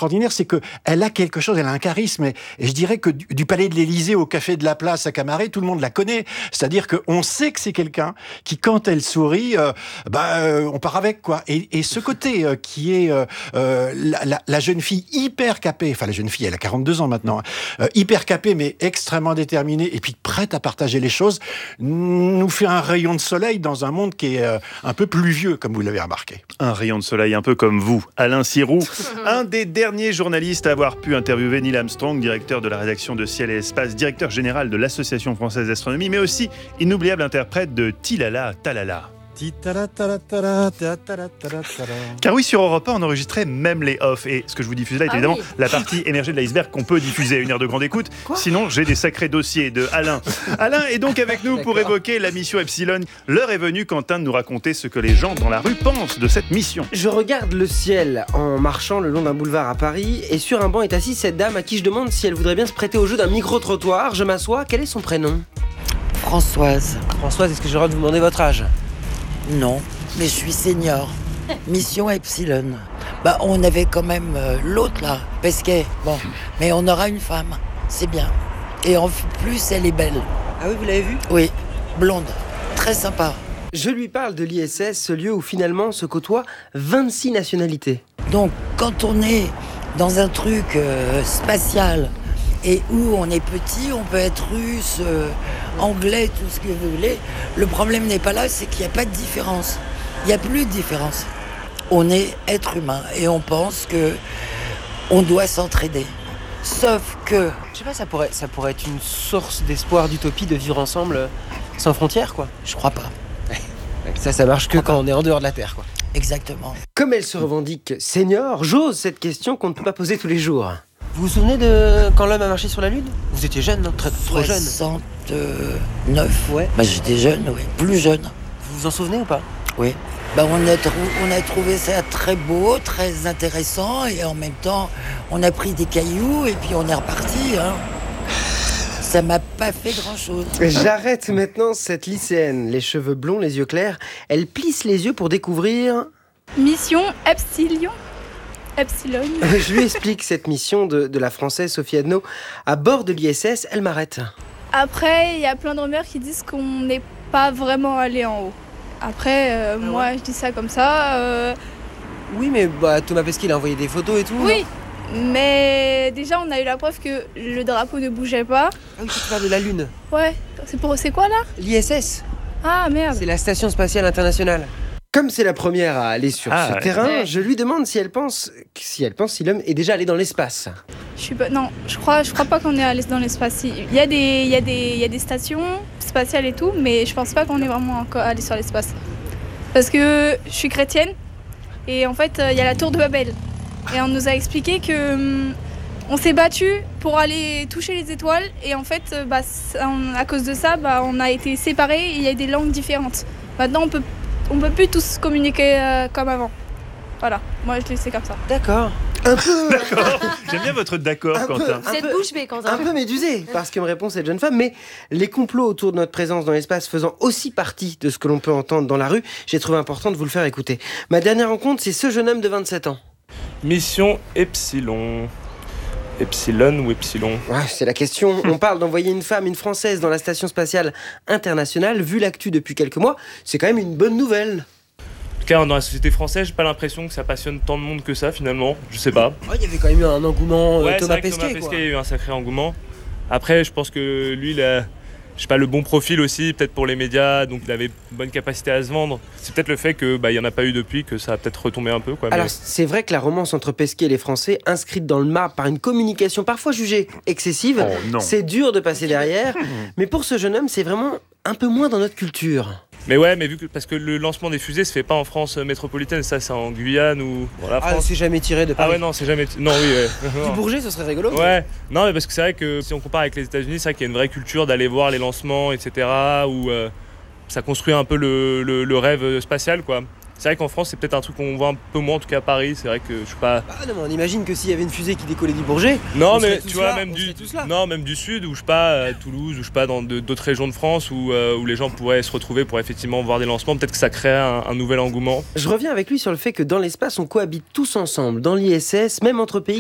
extraordinaire, c'est qu'elle a quelque chose, elle a un charisme. Et je dirais que du palais de l'Élysée au café de la Place à Camaret, tout le monde la connaît. C'est-à-dire qu'on sait que c'est quelqu'un qui, quand elle sourit, on part avec, quoi. Et ce côté qui est la jeune fille hyper capée, enfin la jeune fille, elle a 42 ans maintenant, hyper capée mais extrêmement déterminée et puis prête à partager les choses, nous fait un rayon de soleil dans un monde qui est un peu pluvieux, comme vous l'avez remarqué. Un rayon de soleil un peu comme vous, Alain Sirou, un des derniers journalistes à avoir pu interviewer Neil Armstrong, directeur de la rédaction de Ciel et Espace, directeur général de l'Association française d'astronomie, mais aussi inoubliable interprète de Tilala Talala. Car oui, sur Europe 1, on enregistrait même les off. Et ce que je vous diffuse là est évidemment la partie émergée de l'iceberg qu'on peut diffuser à 1 heure de grande écoute. Sinon, j'ai des sacrés dossiers de Alain. Alain est donc avec nous pour évoquer la mission Epsilon. L'heure est venue, Quentin, de nous raconter ce que les gens dans la rue pensent de cette mission. Je regarde le ciel en marchant le long d'un boulevard à Paris et sur un banc est assise cette dame à qui je demande si elle voudrait bien se prêter au jeu d'un micro-trottoir. Je m'assois. Quel est son prénom ? Françoise. Françoise, est-ce que j'ai le droit de vous demander votre âge ? Non, mais je suis senior. Mission Epsilon. On avait quand même l'autre là, Pesquet. Bon, mais on aura une femme, c'est bien. Et en plus, elle est belle. Ah oui, vous l'avez vue ? Oui, blonde, très sympa. Je lui parle de l'ISS, ce lieu où finalement se côtoient 26 nationalités. Donc, quand on est dans un truc spatial et où on est petit, on peut être russe, anglais, tout ce que vous voulez. Le problème n'est pas là, c'est qu'il n'y a pas de différence. Il n'y a plus de différence. On est être humain et on pense que on doit s'entraider. Sauf que... Je sais pas, ça pourrait être une source d'espoir, d'utopie, de vivre ensemble sans frontières, quoi. Je crois pas. Ça marche que quand on est en dehors de la Terre, quoi. Exactement. Comme elle se revendique senior, j'ose cette question qu'on ne peut pas poser tous les jours. Vous vous souvenez de quand l'homme a marché sur la Lune ? Vous étiez jeune, non ? Trop jeune. 69. Ouais. J'étais jeune, oui. Plus jeune. Vous vous en souvenez ou pas ? Oui. On a trouvé ça très beau, très intéressant et en même temps, on a pris des cailloux et puis on est reparti. Ça m'a pas fait grand-chose. J'arrête maintenant cette lycéenne. Les cheveux blonds, les yeux clairs. Elle plisse les yeux pour découvrir... Mission Epsilon. Je lui explique cette mission de la Française Sophie Adno à bord de l'ISS. Elle m'arrête. Après, il y a plein de rumeurs qui disent qu'on n'est pas vraiment allé en haut. Après, moi, je dis ça comme ça. Oui, mais Thomas Pesquet, il a envoyé des photos et tout. Oui, mais déjà, on a eu la preuve que le drapeau ne bougeait pas. Ah oui, tu parles de la Lune. Ouais, c'est quoi là ? L'ISS. Ah merde. C'est la Station Spatiale Internationale. Comme c'est la première à aller sur ce terrain, je lui demande si elle pense si l'homme est déjà allé dans l'espace. Je crois pas qu'on est allé dans l'espace. Il y a des stations spatiales et tout, mais je pense pas qu'on est vraiment encore allé sur l'espace. Parce que je suis chrétienne et en fait, il y a la tour de Babel. Et on nous a expliqué que on s'est battu pour aller toucher les étoiles et en fait, à cause de ça, on a été séparés et il y a des langues différentes. Maintenant, on peut plus tous communiquer comme avant. Voilà, moi je le sais comme ça. D'accord. Un peu. D'accord. J'aime bien votre d'accord, Quentin. Cette bouche bée, Quentin. Un peu médusé, parce que me répond cette jeune femme. Mais les complots autour de notre présence dans l'espace faisant aussi partie de ce que l'on peut entendre dans la rue, j'ai trouvé important de vous le faire écouter. Ma dernière rencontre, c'est ce jeune homme de 27 ans. Mission Epsilon. Epsilon ou Epsilon ? Ouais, c'est la question. On parle d'envoyer une femme, une Française, dans la Station Spatiale Internationale. Vu l'actu depuis quelques mois, c'est quand même une bonne nouvelle. En tout cas, dans la société française, j'ai pas l'impression que ça passionne tant de monde que ça, finalement. Je sais pas. Il y avait quand même eu un engouement. Thomas Pesquet, Thomas Pesquet, il y a eu un sacré engouement. Après, je pense que lui, il a... Je sais pas, le bon profil aussi, peut-être pour les médias, donc il avait une bonne capacité à se vendre. C'est peut-être le fait que il y en a pas eu depuis, que ça a peut-être retombé un peu, quoi. Alors, c'est vrai que la romance entre Pesquet et les Français, inscrite dans le marbre par une communication parfois jugée excessive, c'est dur de passer derrière. Mais pour ce jeune homme, c'est vraiment un peu moins dans notre culture. Mais ouais, mais parce que le lancement des fusées se fait pas en France métropolitaine, ça c'est en Guyane ou voilà. France. C'est jamais tiré de Paris. Ah ouais, non, c'est jamais. Non, oui, ouais. Du Bourget, ce serait rigolo. Ouais, non, mais parce que c'est vrai que si on compare avec les États-Unis, c'est vrai qu'il y a une vraie culture d'aller voir les lancements, etc. Où ça construit un peu le rêve spatial, quoi. C'est vrai qu'en France, c'est peut-être un truc qu'on voit un peu moins, en tout cas à Paris. C'est vrai que je suis pas. Non, mais on imagine que s'il y avait une fusée qui décollait du Bourget. Non, mais tu vois, même du sud, ou je sais pas, Toulouse, ou je sais pas, dans d'autres régions de France où les gens pourraient se retrouver pour effectivement voir des lancements. Peut-être que ça crée un nouvel engouement. Je reviens avec lui sur le fait que dans l'espace, on cohabite tous ensemble, dans l'ISS, même entre pays